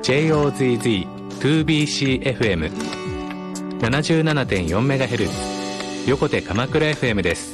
JOZZ2BCFM77.4MHz 横手鎌倉 FM です。